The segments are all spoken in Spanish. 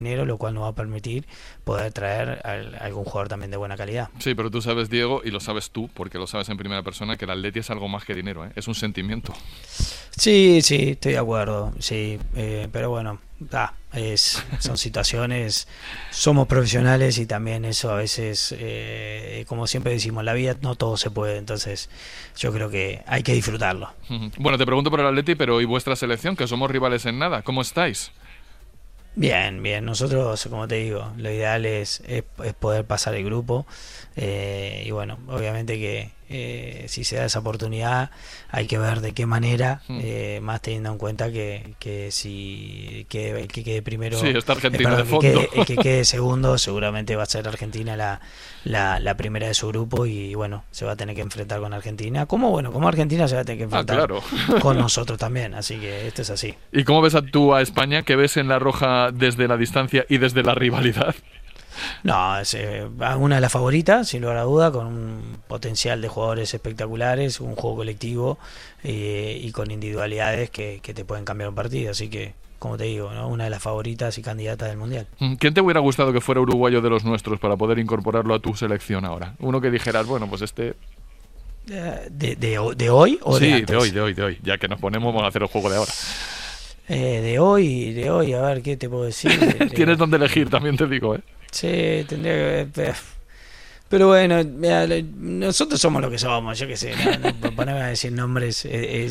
dinero, lo cual nos va a permitir poder traer a algún jugador también de buena calidad. Sí, pero tú sabes, Diego, y lo sabes tú, porque lo sabes en primera persona, que el Atleti es algo más que dinero, ¿eh? Es un sentimiento. Sí, estoy de acuerdo, sí, pero bueno, son situaciones, somos profesionales y también eso a veces, como siempre decimos, en la vida no todo se puede, entonces yo creo que hay que disfrutarlo. Bueno, te pregunto por el Atleti, pero ¿y vuestra selección? Que somos rivales en nada, ¿cómo estáis? Bien, nosotros, como te digo, lo ideal es poder pasar el grupo, y bueno, obviamente que si se da esa oportunidad hay que ver de qué manera, más teniendo en cuenta que si el que quede primero, sí, está Argentina de fondo. El que quede segundo seguramente va a ser Argentina la primera de su grupo, y bueno, se va a tener que enfrentar con Argentina, como Argentina se va a tener que enfrentar con nosotros también, así que esto es así. ¿Y cómo ves tú a España? ¿Qué ves en la roja desde la distancia y desde la rivalidad? No, es una de las favoritas, sin lugar a duda, con un potencial de jugadores espectaculares, un juego colectivo, y con individualidades que te pueden cambiar un partido, así que, como te digo, ¿no? Una de las favoritas y candidatas del Mundial. ¿Quién te hubiera gustado que fuera uruguayo de los nuestros para poder incorporarlo a tu selección ahora? Uno que dijeras, bueno, pues este... ¿De hoy o sí, de antes? Sí, de hoy, ya que nos ponemos, vamos a hacer el juego de ahora. De hoy, a ver, ¿qué te puedo decir? Tienes donde elegir, también te digo, ¿eh? Sí, tendría que... Pero bueno, mira, nosotros somos lo que somos, yo qué sé, no ponerme a decir nombres,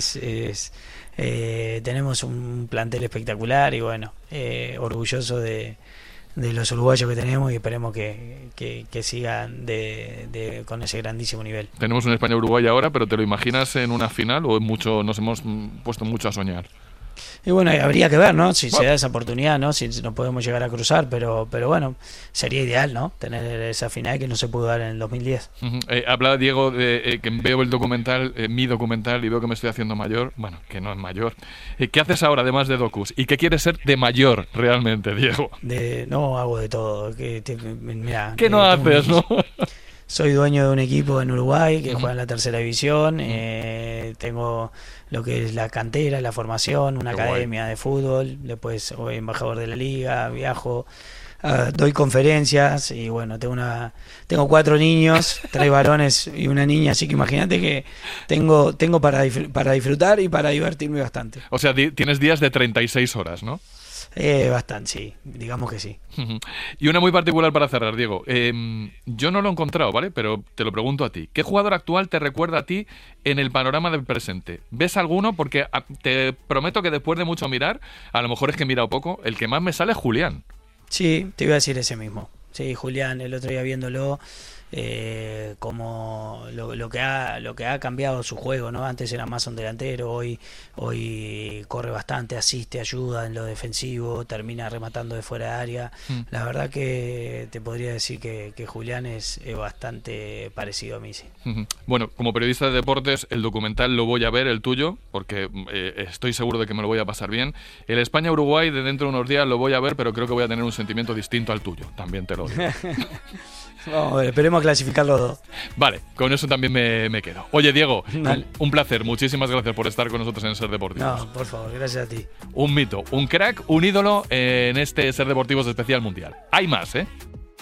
tenemos un plantel espectacular y bueno, orgulloso de los uruguayos que tenemos, y esperemos que sigan con ese grandísimo nivel. Tenemos un España-Uruguay ahora, pero ¿te lo imaginas en una final o nos hemos puesto mucho a soñar? Y bueno, habría que ver, ¿no? Si se da esa oportunidad, ¿no? Si nos podemos llegar a cruzar, pero bueno, sería ideal, ¿no? Tener esa final que no se pudo dar en el 2010. Habla Diego de que veo el documental, mi documental, y veo que me estoy haciendo mayor. Bueno, que no es mayor. ¿Qué haces ahora, además de docus? ¿Y qué quieres ser de mayor realmente, Diego? No, hago de todo. Mirá, ¿qué no haces, no? Soy dueño de un equipo en Uruguay que juega en la tercera división. Tengo lo que es la cantera, la formación, una academia de fútbol. Después soy embajador de la liga, viajo, doy conferencias y bueno, tengo 4 niños, 3 varones y una niña, así que imagínate que tengo para disfrutar y para divertirme bastante. O sea, tienes días de 36 horas, ¿no? Bastante, sí, digamos que sí. Y una muy particular para cerrar, Diego. Yo no lo he encontrado, ¿vale? Pero te lo pregunto a ti. ¿Qué jugador actual te recuerda a ti en el panorama del presente? ¿Ves alguno? Porque te prometo que después de mucho mirar, a lo mejor es que he mirado poco, el que más me sale es Julián. Sí, te iba a decir ese mismo. Sí, Julián, el otro día viéndolo, como lo que ha cambiado su juego, ¿no? Antes era más un delantero, hoy corre bastante, asiste, ayuda en lo defensivo, termina rematando de fuera de área. La verdad que te podría decir que Julián es bastante parecido a mí, sí. Bueno, como periodista de deportes, el documental lo voy a ver, el tuyo, porque estoy seguro de que me lo voy a pasar bien. El España-Uruguay de dentro de unos días lo voy a ver, pero creo que voy a tener un sentimiento distinto al tuyo, también te lo digo. Vamos a ver, esperemos clasificar los dos. Vale, con eso también me quedo. Oye, Diego, un placer. Muchísimas gracias por estar con nosotros en Ser Deportivos. No, por favor, gracias a ti. Un mito, un crack, un ídolo en este Ser Deportivos especial mundial. Hay más, ¿eh?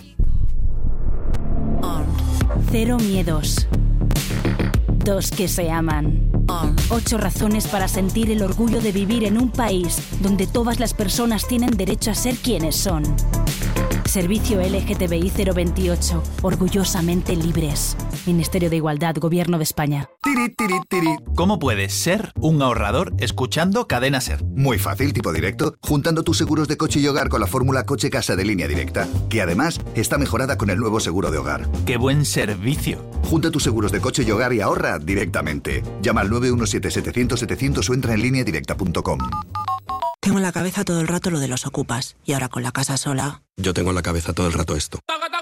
Cero miedos. 2 que se aman. 8 razones para sentir el orgullo de vivir en un país donde todas las personas tienen derecho a ser quienes son. Servicio LGTBI 028. Orgullosamente libres. Ministerio de Igualdad, Gobierno de España. Tiri, tiri, tiri. ¿Cómo puedes ser un ahorrador escuchando Cadena Ser? Muy fácil, tipo directo, juntando tus seguros de coche y hogar con la fórmula coche-casa de Línea Directa, que además está mejorada con el nuevo seguro de hogar. ¡Qué buen servicio! Junta tus seguros de coche y hogar y ahorra directamente. Llama al 917-700-700 o entra en lineadirecta.com. Tengo en la cabeza todo el rato lo de los ocupas. Y ahora con la casa sola... Yo tengo en la cabeza todo el rato esto.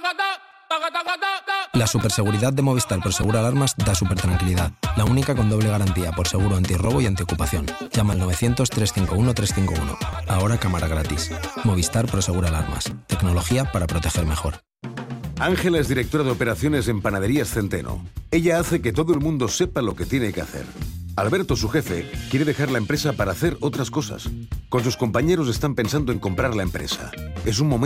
La superseguridad de Movistar Prosegur Alarmas da súper tranquilidad. La única con doble garantía por seguro antirrobo y antiocupación. Llama al 900-351-351. Ahora cámara gratis. Movistar Prosegur Alarmas. Tecnología para proteger mejor. Ángela es directora de operaciones en Panaderías Centeno. Ella hace que todo el mundo sepa lo que tiene que hacer. Alberto, su jefe, quiere dejar la empresa para hacer otras cosas. Con sus compañeros están pensando en comprar la empresa. Es un momento